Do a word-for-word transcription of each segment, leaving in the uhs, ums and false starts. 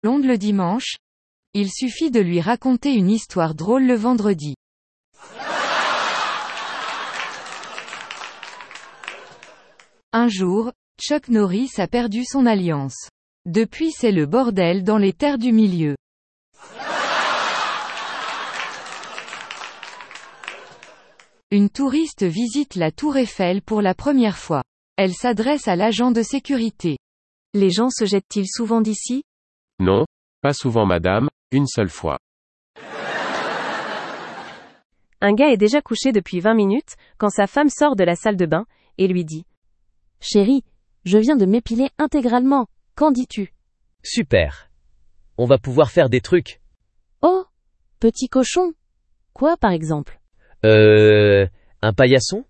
Blonde le dimanche? Il suffit de lui raconter une histoire drôle le vendredi. Un jour, Chuck Norris a perdu son alliance. Depuis c'est le bordel dans les terres du milieu. Une touriste visite la tour Eiffel pour la première fois. Elle s'adresse à l'agent de sécurité. Les gens se jettent-ils souvent d'ici? Non, pas souvent madame, une seule fois. Un gars est déjà couché depuis vingt minutes, quand sa femme sort de la salle de bain, et lui dit. Chérie, je viens de m'épiler intégralement, qu'en dis-tu? Super. On va pouvoir faire des trucs. Oh, petit cochon. Quoi par exemple? Euh, un paillasson?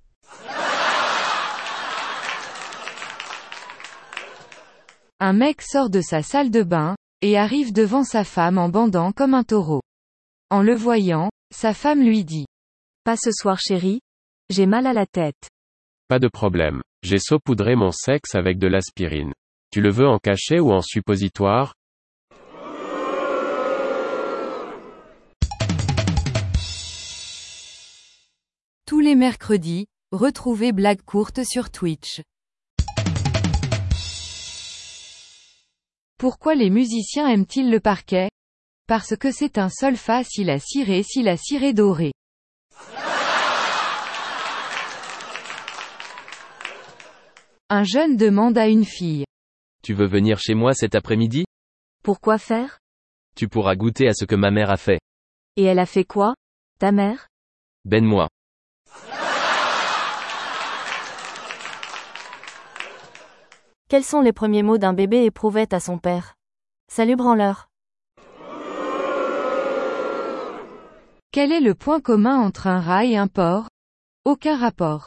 Un mec sort de sa salle de bain, et arrive devant sa femme en bandant comme un taureau. En le voyant, sa femme lui dit. Pas ce soir chérie, j'ai mal à la tête. Pas de problème, j'ai saupoudré mon sexe avec de l'aspirine. Tu le veux en cachet ou en suppositoire? Tous les mercredis, retrouvez Blague courte sur Twitch. Pourquoi les musiciens aiment-ils le parquet? Parce que c'est un solfa si la ciré si la ciré dorée. Un jeune demande à une fille. Tu veux venir chez moi cet après-midi? Pourquoi faire? Tu pourras goûter à ce que ma mère a fait. Et elle a fait quoi, ta mère? Ben-moi. Quels sont les premiers mots d'un bébé éprouvette à son père? Salut branleur. Quel est le point commun entre un rat et un porc? Aucun rapport.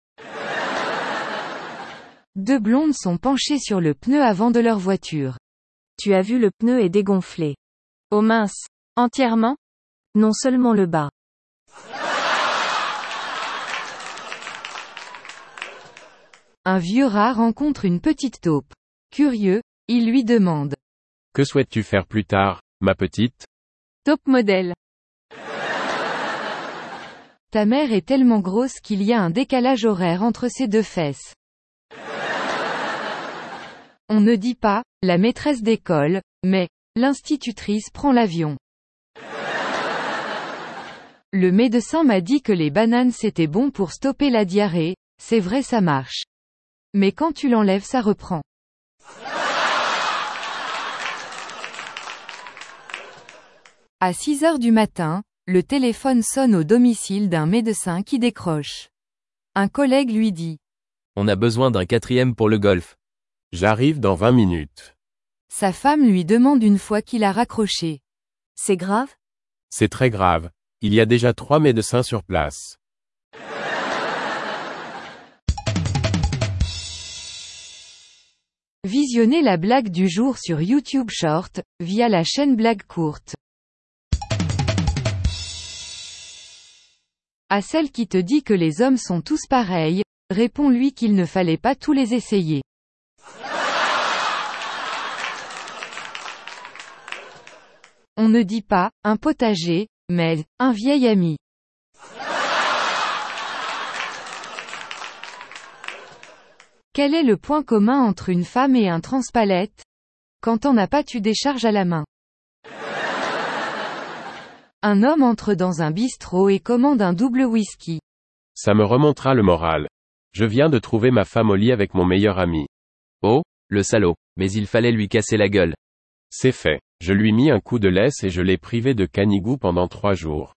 Deux blondes sont penchées sur le pneu avant de leur voiture. Tu as vu le pneu est dégonflé. Oh mince. Entièrement? Non seulement le bas. Un vieux rat rencontre une petite taupe. Curieux, il lui demande. Que souhaites-tu faire plus tard, ma petite? Top modèle. Ta mère est tellement grosse qu'il y a un décalage horaire entre ses deux fesses. On ne dit pas, la maîtresse d'école, mais, l'institutrice prend l'avion. Le médecin m'a dit que les bananes c'était bon pour stopper la diarrhée, c'est vrai ça marche. Mais quand tu l'enlèves ça reprend. À six heures du matin, le téléphone sonne au domicile d'un médecin qui décroche. Un collègue lui dit. On a besoin d'un quatrième pour le golf. J'arrive dans vingt minutes. Sa femme lui demande une fois qu'il a raccroché. C'est grave? C'est très grave. Il y a déjà trois médecins sur place. Visionnez la blague du jour sur YouTube Short, via la chaîne Blague courte. À celle qui te dit que les hommes sont tous pareils, réponds-lui qu'il ne fallait pas tous les essayer. On ne dit pas, un potager, mais, un vieil ami. Quel est le point commun entre une femme et un transpalette? Quand t'en as pas tu décharges à la main. Un homme entre dans un bistrot et commande un double whisky. Ça me remontera le moral. Je viens de trouver ma femme au lit avec mon meilleur ami. Oh, le salaud, mais il fallait lui casser la gueule. C'est fait. Je lui mis un coup de laisse et je l'ai privé de canigou pendant trois jours.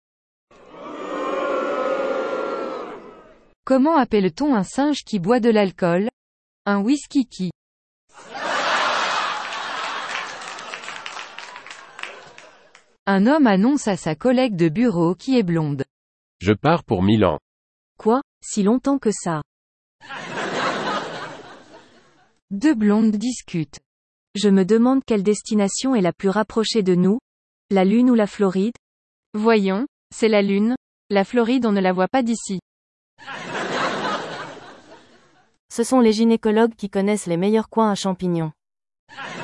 Comment appelle-t-on un singe qui boit de l'alcool? Un whisky qui. Un homme annonce à sa collègue de bureau qui est blonde. Je pars pour Milan. Quoi, si longtemps que ça? Deux blondes discutent. Je me demande quelle destination est la plus rapprochée de nous? La Lune ou la Floride? Voyons, c'est la Lune. La Floride on ne la voit pas d'ici. Ce sont les gynécologues qui connaissent les meilleurs coins à champignons.